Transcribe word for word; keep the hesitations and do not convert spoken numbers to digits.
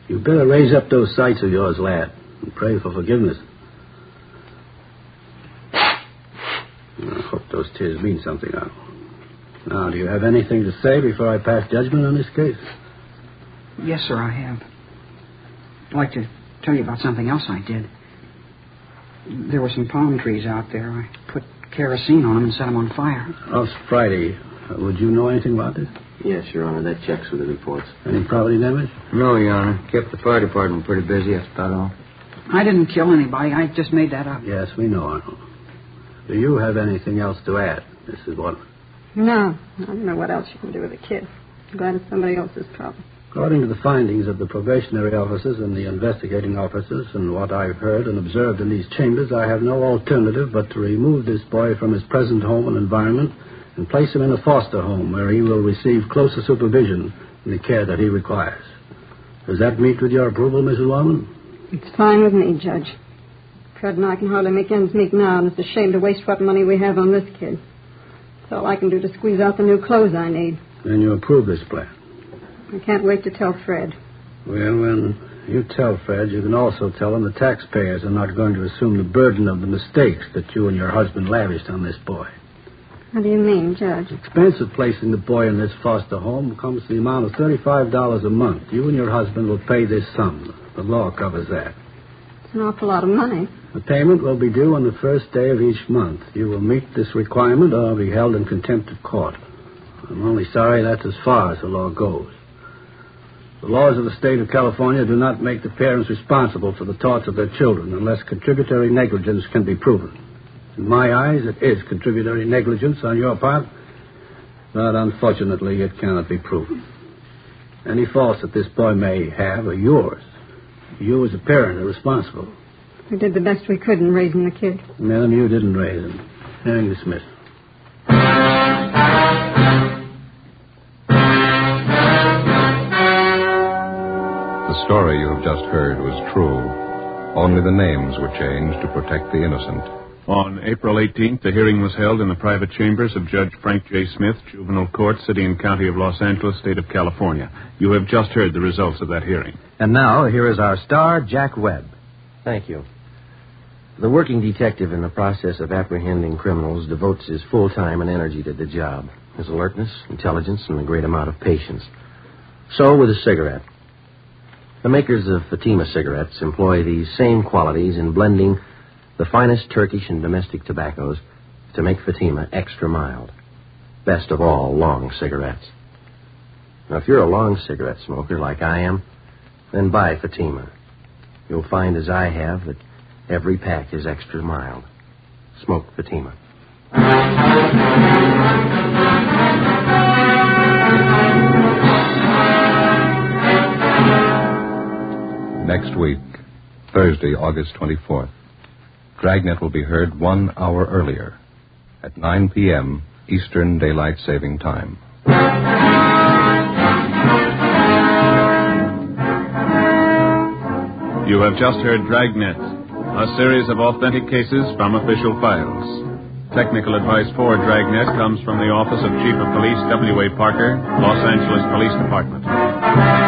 You better raise up those sights of yours, lad, and pray for forgiveness. I hope those tears mean something now. Now, do you have anything to say before I pass judgment on this case? Yes, sir, I have. I'd like to tell you about something else I did. There were some palm trees out there. I put kerosene on them and set them on fire. Last Friday, uh, would you know anything about this? Yes, Your Honor, that checks with the reports. Any property damage? No, Your Honor. Kept the fire department pretty busy, that's about all. I didn't kill anybody. I just made that up. Yes, we know, Arnold. Do you have anything else to add, Missus Waterman? No. I don't know what else you can do with a kid. I'm glad it's somebody else's problem. According to the findings of the probationary officers and the investigating officers and what I've heard and observed in these chambers, I have no alternative but to remove this boy from his present home and environment and place him in a foster home where he will receive closer supervision and the care that he requires. Does that meet with your approval, Missus Waterman? It's fine with me, Judge. Fred and I can hardly make ends meet now, and it's a shame to waste what money we have on this kid. It's all I can do to squeeze out the new clothes I need. Then you approve this plan? I can't wait to tell Fred. Well, when you tell Fred, you can also tell him the taxpayers are not going to assume the burden of the mistakes that you and your husband lavished on this boy. What do you mean, Judge? The expense of placing the boy in this foster home comes to the amount of thirty-five dollars a month. You and your husband will pay this sum. The law covers that. It's an awful lot of money. The payment will be due on the first day of each month. You will meet this requirement or be held in contempt of court. I'm only sorry that's as far as the law goes. The laws of the state of California do not make the parents responsible for the torts of their children unless contributory negligence can be proven. In my eyes, it is contributory negligence on your part, but unfortunately it cannot be proven. Any faults that this boy may have are yours. You as a parent are responsible. We did the best we could in raising the kid. Madam, you didn't raise him. Hearing dismissed. The story you have just heard was true. Only the names were changed to protect the innocent. On April eighteenth, the hearing was held in the private chambers of Judge Frank J. Smith, Juvenile Court, City and County of Los Angeles, State of California. You have just heard the results of that hearing. And now, here is our star, Jack Webb. Thank you. The working detective in the process of apprehending criminals devotes his full time and energy to the job. His alertness, intelligence, and a great amount of patience. So with a cigarette. The makers of Fatima cigarettes employ these same qualities in blending the finest Turkish and domestic tobaccos to make Fatima extra mild. Best of all, long cigarettes. Now, if you're a long cigarette smoker like I am, then buy Fatima. You'll find, as I have, that every pack is extra mild. Smoke Fatima. Next week, Thursday, August twenty-fourth, Dragnet will be heard one hour earlier at nine p.m. Eastern Daylight Saving Time. You have just heard Dragnet, a series of authentic cases from official files. Technical advice for Dragnet comes from the Office of Chief of Police W A. Parker, Los Angeles Police Department.